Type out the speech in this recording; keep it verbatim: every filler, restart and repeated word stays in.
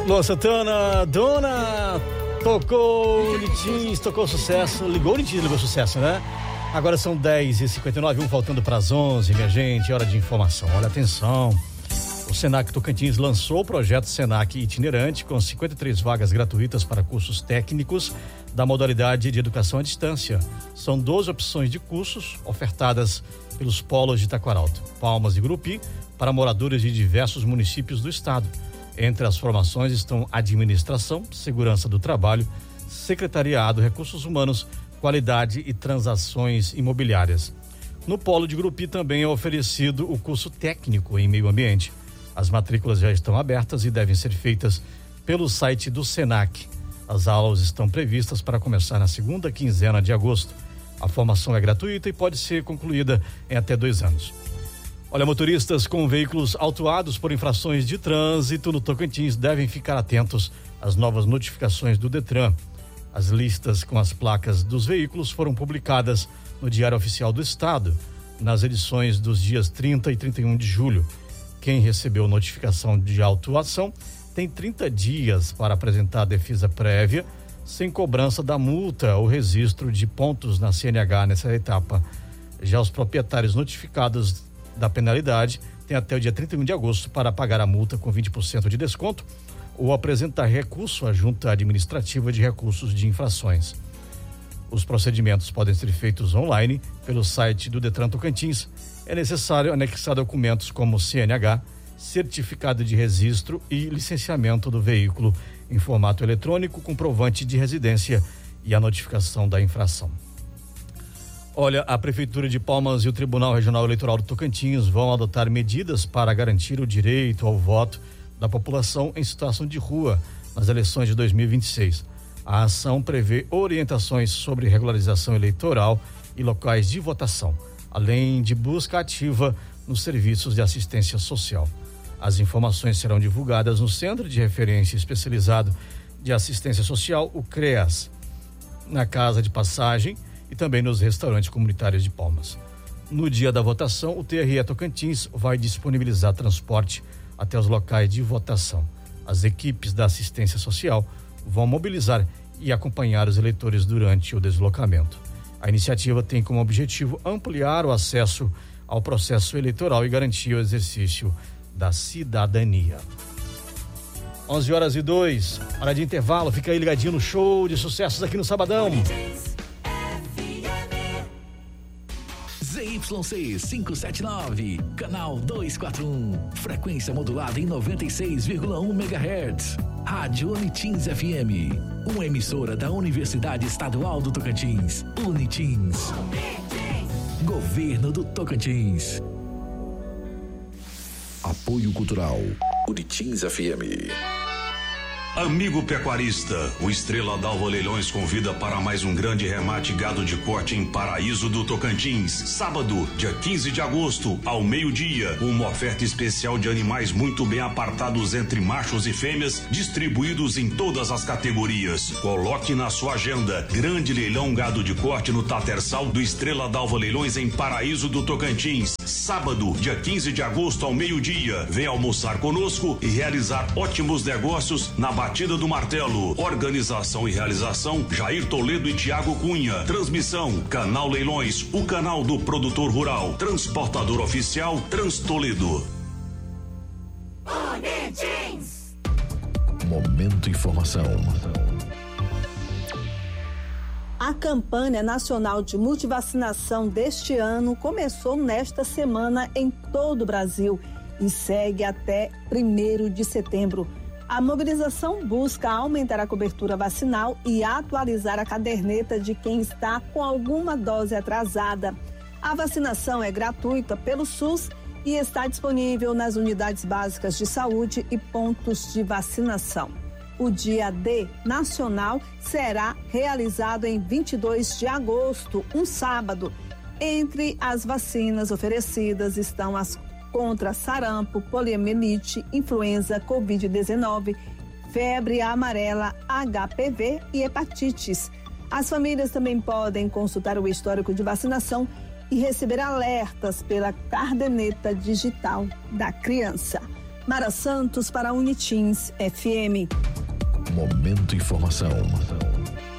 Luan Santana, Dona, tocou Litins, tocou sucesso, ligou Litins, ligou sucesso, né? Agora são dez e cinquenta e nove, um faltando para as onze, minha gente, hora de informação. Olha, atenção, o Senac Tocantins lançou o projeto Senac Itinerante com cinquenta e três vagas gratuitas para cursos técnicos da modalidade de educação à distância. São doze opções de cursos ofertadas pelos polos de Taquaralto, Palmas e Gurupi para moradores de diversos municípios do estado. Entre as formações estão administração, segurança do trabalho, secretariado, recursos humanos, qualidade e transações imobiliárias. No polo de Gurupi também é oferecido o curso técnico em meio ambiente. As matrículas já estão abertas e devem ser feitas pelo site do Senac. As aulas estão previstas para começar na segunda quinzena de agosto. A formação é gratuita e pode ser concluída em até dois anos. Olha, motoristas com veículos autuados por infrações de trânsito no Tocantins devem ficar atentos às novas notificações do Detran. As listas com as placas dos veículos foram publicadas no Diário Oficial do Estado, nas edições dos dias trinta e trinta e um de julho. Quem recebeu notificação de autuação tem trinta dias para apresentar a defesa prévia, sem cobrança da multa ou registro de pontos na C N H nessa etapa. Já os proprietários notificados da penalidade têm até o dia trinta e um de agosto para pagar a multa com vinte por cento de desconto ou apresentar recurso à Junta Administrativa de Recursos de Infrações. Os procedimentos podem ser feitos online pelo site do Detran Tocantins. É necessário anexar documentos como C N H, certificado de registro e licenciamento do veículo em formato eletrônico, comprovante de residência e a notificação da infração. Olha, a Prefeitura de Palmas e o Tribunal Regional Eleitoral do Tocantins vão adotar medidas para garantir o direito ao voto da população em situação de rua nas eleições de dois mil e vinte e seis. A ação prevê orientações sobre regularização eleitoral e locais de votação, além de busca ativa nos serviços de assistência social. As informações serão divulgadas no Centro de Referência Especializado de Assistência Social, o CREAS, na Casa de Passagem e também nos restaurantes comunitários de Palmas. No dia da votação, o T R E Tocantins vai disponibilizar transporte até os locais de votação. As equipes da assistência social vão mobilizar e acompanhar os eleitores durante o deslocamento. A iniciativa tem como objetivo ampliar o acesso ao processo eleitoral e garantir o exercício da cidadania. onze horas e dois, hora de intervalo, fica aí ligadinho no show de sucessos aqui no Sabadão. Z Y C quinhentos e setenta e nove, canal duzentos e quarenta e um, frequência modulada em noventa e seis vírgula um megahertz. Rádio Unitins F M, uma emissora da Universidade Estadual do Tocantins, Unitins. Governo do Tocantins. Apoio Cultural, Unitins F M. Amigo pecuarista, o Estrela d'Alva Leilões convida para mais um grande remate gado de corte em Paraíso do Tocantins. Sábado, dia quinze de agosto, ao meio-dia, uma oferta especial de animais muito bem apartados entre machos e fêmeas, distribuídos em todas as categorias. Coloque na sua agenda, grande leilão gado de corte no Tatersal do Estrela d'Alva Leilões em Paraíso do Tocantins. Sábado, dia quinze de agosto, ao meio-dia, venha almoçar conosco e realizar ótimos negócios na Batida do Martelo. Organização e realização Jair Toledo e Tiago Cunha. Transmissão Canal Leilões, o canal do produtor rural. Transportador oficial Trans Toledo. Unitins. Momento Informação. A campanha nacional de multivacinação deste ano começou nesta semana em todo o Brasil e segue até primeiro de setembro. A mobilização busca aumentar a cobertura vacinal e atualizar a caderneta de quem está com alguma dose atrasada. A vacinação é gratuita pelo SUS e está disponível nas unidades básicas de saúde e pontos de vacinação. O dia D nacional será realizado em vinte e dois de agosto, um sábado. Entre as vacinas oferecidas estão as contra sarampo, poliomielite, influenza, covid dezenove, febre amarela, H P V e hepatites. As famílias também podem consultar o histórico de vacinação e receber alertas pela caderneta digital da criança. Mara Santos para a Unitins F M. Momento Informação.